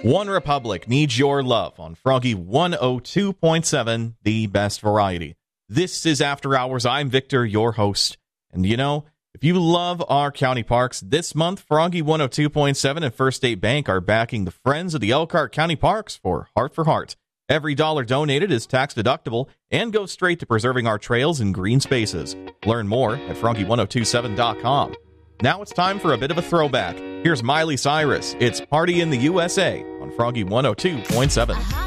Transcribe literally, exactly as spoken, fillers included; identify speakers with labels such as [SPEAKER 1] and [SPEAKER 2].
[SPEAKER 1] One Republic needs your love on Froggy one oh two point seven, the best variety. This is After Hours. I'm Victor, your host. And you know, if you love our county parks, this month Froggy one oh two point seven and First State Bank are backing the Friends of the Elkhart County Parks for Heart for Heart. Every dollar donated is tax deductible and goes straight to preserving our trails and green spaces. Learn more at froggy ten twenty-seven dot com. Now it's time for a bit of a throwback. Here's Miley Cyrus. It's Party in the U S A on Froggy one oh two point seven.